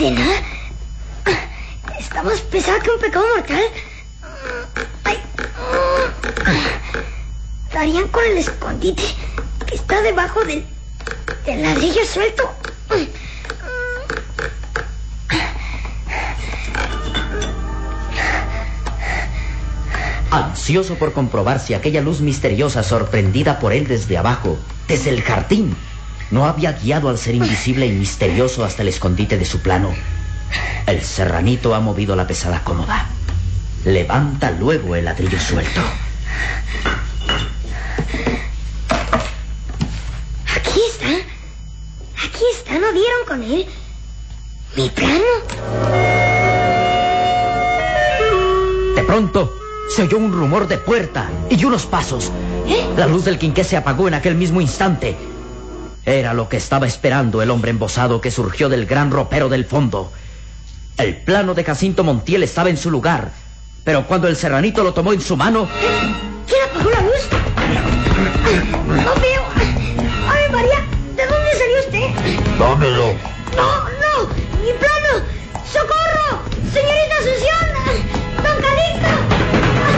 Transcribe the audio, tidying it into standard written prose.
De nada. Está más pesada que un pecado mortal. Ay. Darían con el escondite que está debajo del ladrillo suelto. Ansioso por comprobar si aquella luz misteriosa sorprendida por él desde abajo, desde el jardín, no había guiado al ser invisible y misterioso hasta el escondite de su plano, el serranito ha movido la pesada cómoda. Levanta luego el ladrillo suelto. Aquí está, ¿no dieron con él? Mi plano. De pronto se oyó un rumor de puerta y unos pasos. La luz del quinqué se apagó en aquel mismo instante. Era lo que estaba esperando el hombre embosado que surgió del gran ropero del fondo. El plano de Jacinto Montiel estaba en su lugar, pero cuando el serranito lo tomó en su mano... ¿Quién apagó la luz? ¡No veo! ¡Ave María! ¿De dónde salió usted? Dámelo. ¡No! ¡Mi plano!